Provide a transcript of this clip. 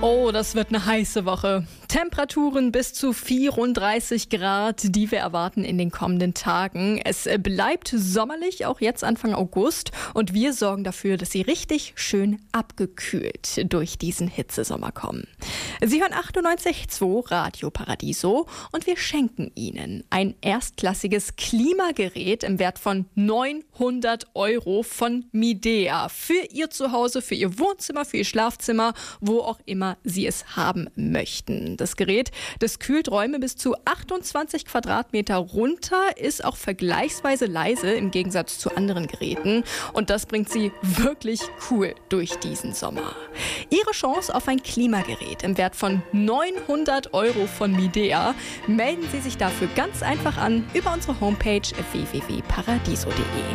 Oh, das wird eine heiße Woche. Temperaturen bis zu 34 Grad, die wir erwarten in den kommenden Tagen. Es bleibt sommerlich, auch jetzt Anfang August. Und wir sorgen dafür, dass Sie richtig schön abgekühlt durch diesen Hitzesommer kommen. Sie hören 98.2 Radio Paradiso und wir schenken Ihnen ein erstklassiges Klimagerät im Wert von 900 € von Midea. Für Ihr Zuhause, für Ihr Wohnzimmer, für Ihr Schlafzimmer, wo auch immer Sie es haben möchten. Das Gerät, das kühlt Räume bis zu 28 Quadratmeter runter, ist auch vergleichsweise leise im Gegensatz zu anderen Geräten. Und das bringt Sie wirklich cool durch diesen Sommer. Ihre Chance auf ein Klimagerät im Wert von 900 € von Midea. Melden Sie sich dafür ganz einfach an über unsere Homepage www.paradiso.de.